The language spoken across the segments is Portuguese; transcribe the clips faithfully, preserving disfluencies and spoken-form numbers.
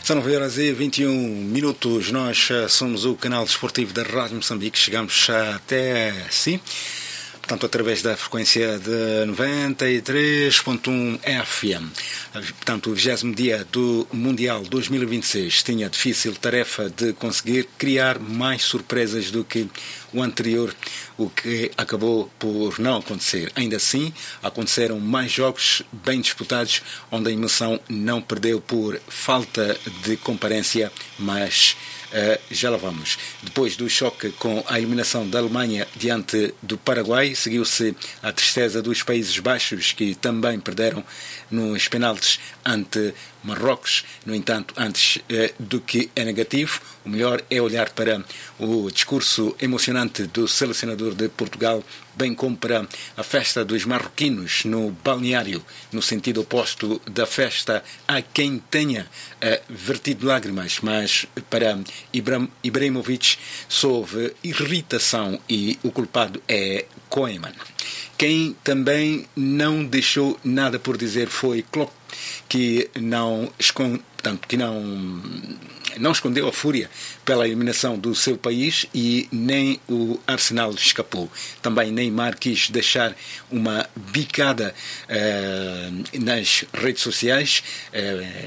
São nove horas e vinte e um minutos. Nós somos o canal desportivo da Rádio Moçambique. Chegamos até si, portanto, através da frequência de noventa e três ponto um F M. Portanto, o vigésimo dia do Mundial dois mil e vinte e seis tinha a difícil tarefa de conseguir criar mais surpresas do que o anterior, o que acabou por não acontecer. Ainda assim, aconteceram mais jogos bem disputados, onde a emoção não perdeu por falta de comparência, mas uh, já lá vamos. Depois do choque com a eliminação da Alemanha diante do Paraguai, seguiu-se a tristeza dos Países Baixos, que também perderam nos penaltis ante Marrocos. No entanto, antes eh, do que é negativo, o melhor é olhar para o discurso emocionante do selecionador de Portugal, bem como para a festa dos marroquinos no balneário, no sentido oposto da festa. Há quem tenha eh, vertido lágrimas, mas para Ibra- Ibrahimovic houve irritação e o culpado é Koeman. Quem também não deixou nada por dizer foi Klopp, que não, portanto, que não, não escondeu a fúria pela eliminação do seu país, e nem o Arsenal escapou. Também Neymar quis deixar uma bicada eh, nas redes sociais. Eh,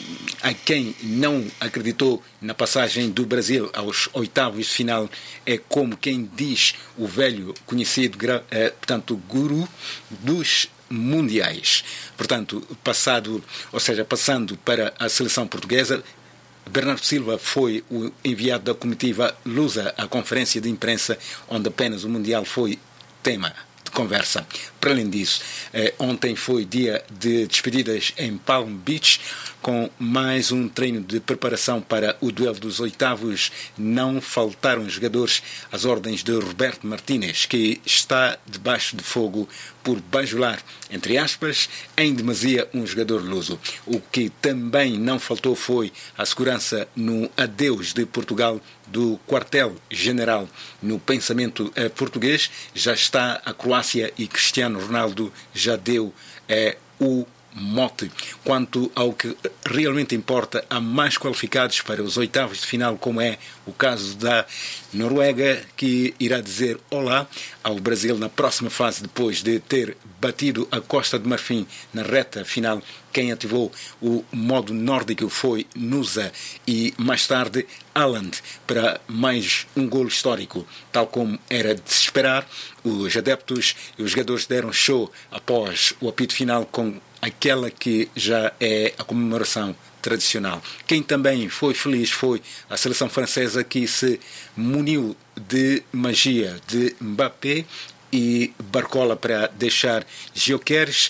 a quem não acreditou na passagem do Brasil aos oitavos de final é como quem diz o velho conhecido, eh, portanto, guru dos mundiais. Portanto, passado, ou seja, passando para a seleção portuguesa, Bernardo Silva foi o enviado da comitiva lusa à conferência de imprensa, onde apenas o Mundial foi tema de conversa. Para além disso, eh, ontem foi dia de despedidas em Palm Beach, com mais um treino de preparação para o duelo dos oitavos. Não faltaram jogadores às ordens de Roberto Martínez, que está debaixo de fogo por bajular, entre aspas, em demasia um jogador luso. O que também não faltou foi a segurança no adeus de Portugal do quartel-general. No pensamento eh, português já está a Croácia, e Cristiano Ronaldo já deu eh, o mote. Quanto ao que realmente importa, há mais qualificados para os oitavos de final, como é o caso da Noruega, que irá dizer olá ao Brasil na próxima fase, depois de ter batido a Costa de Marfim na reta final. Quem ativou o modo nórdico foi Nusa, e mais tarde Haaland, para mais um golo histórico. Tal como era de se esperar, os adeptos e os jogadores deram show após o apito final, com aquela que já é a comemoração tradicional. Quem também foi feliz foi a seleção francesa, que se muniu de magia de Mbappé e Barcola para deixar Gyökeres,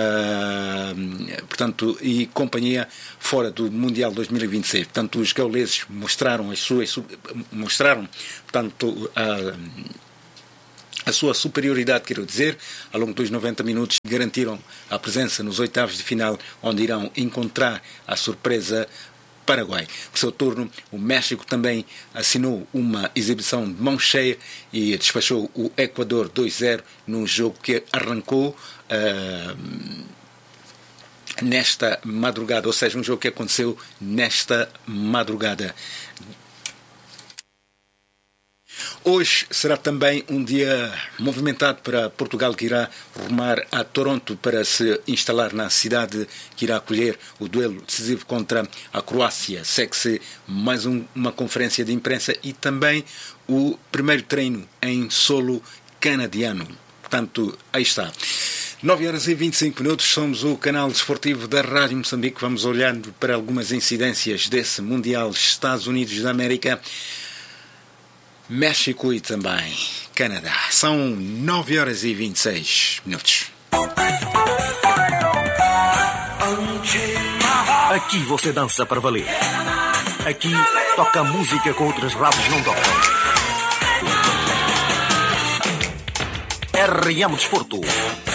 uh, portanto, e companhia fora do Mundial dois mil e vinte e seis. Portanto, os gauleses mostraram as suas, mostraram, portanto, uh, a sua superioridade, quero dizer, ao longo dos noventa minutos, garantiram a presença nos oitavos de final, onde irão encontrar a surpresa Paraguai. Por seu turno, o México também assinou uma exibição de mão cheia e despachou o Equador dois a zero num jogo que arrancou uh, nesta madrugada, ou seja, um jogo que aconteceu nesta madrugada. Hoje será também um dia movimentado para Portugal, que irá rumar a Toronto para se instalar na cidade que irá acolher o duelo decisivo contra a Croácia. Segue-se mais um, uma conferência de imprensa e também o primeiro treino em solo canadiano. Portanto, aí está. nove horas e vinte e cinco minutos, somos o canal desportivo da Rádio Moçambique. Vamos olhando para algumas incidências desse Mundial. Estados Unidos da América, México e também Canadá. São nove horas e vinte e seis minutos. Aqui você dança para valer. Aqui toca música com outras rádios não tocam. R M Desporto,